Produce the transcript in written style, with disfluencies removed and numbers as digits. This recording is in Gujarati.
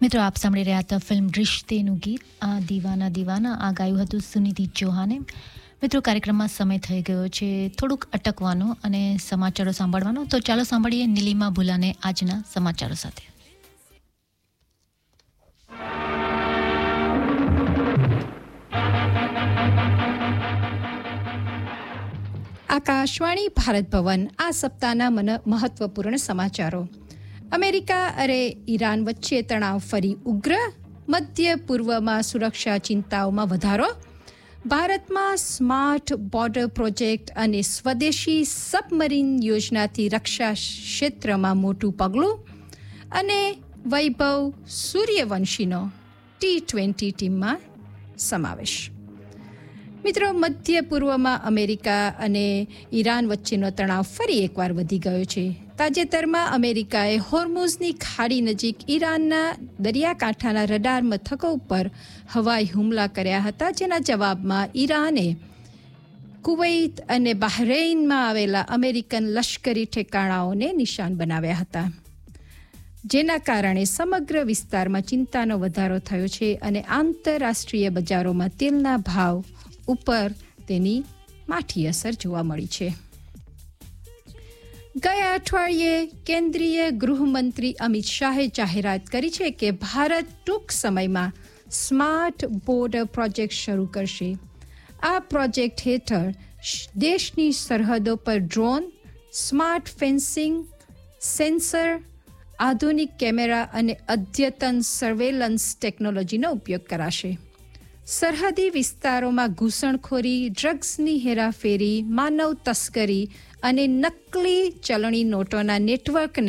મિત્રો, આપ સાંભળી રહ્યા હતા ફિલ્મ રિશ્તેનું ગીત આ દીવાના દીવાના. આ ગાયું હતું સુનિધિ ચૌહાણે. મિત્રો, કાર્યક્રમમાં સમય થઈ ગયો છે થોડુંક અટકવાનો અને સમાચારો સાંભળવાનો. તો ચાલો સાંભળીએ નીલિમા ભુલાને આજના સમાચારો સાથે. આકાશવાણી ભારત ભવન. આ સપ્તાહના મહત્વપૂર્ણ સમાચારો. અમેરિકા અને ઈરાન વચ્ચે તણાવ ફરી ઉગ્ર. મધ્ય પૂર્વમાં સુરક્ષા ચિંતાઓમાં વધારો. ભારતમાં સ્માર્ટ બોર્ડર પ્રોજેક્ટ અને સ્વદેશી સબમરીન યોજનાથી રક્ષા ક્ષેત્રમાં મોટું પગલું. અને વૈભવ સૂર્યવંશીનો T20 ટીમમાં સમાવેશ. મિત્રો, મધ્ય પૂર્વમાં અમેરિકા અને ઈરાન વચ્ચેનો તણાવ ફરી એકવાર વધી ગયો છે. તાજેતરમાં અમેરિકાએ હોર્મુઝની ખાડી નજીક ઈરાનના દરિયાકાંઠાના રડાર મથકો ઉપર હવાઈ હુમલા કર્યા હતા, જેના જવાબમાં ઈરાને કુવૈત અને બહરૈનમાં આવેલા અમેરિકન લશ્કરી ઠેકાણાઓને નિશાન બનાવ્યા હતા, જેના કારણે સમગ્ર વિસ્તારમાં ચિંતાનો વધારો થયો છે અને આંતરરાષ્ટ્રીય બજારોમાં તેલના ભાવ ઉપર તેની માઠી અસર જોવા મળી છે. ગયા અઠવાડિયે કેન્દ્રીય ગૃહમંત્રી અમિત શાહે જાહેરાત કરી છે કે ભારત ટૂંક સમયમાં સ્માર્ટ બોર્ડર પ્રોજેક્ટ શરૂ કરશે. આ પ્રોજેક્ટ હેઠળ દેશની સરહદો પર ડ્રોન, સ્માર્ટ ફેન્સિંગ, સેન્સર, આધુનિક કેમેરા અને અદ્યતન સર્વેલન્સ ટેકનોલોજીનો ઉપયોગ કરાશે. સરહદી વિસ્તારોમાં ઘૂસણખોરી, ડ્રગ્સની હેરાફેરી, માનવ તસ્કરી અને નકલી ચલણી નોટોના નેટવર્કને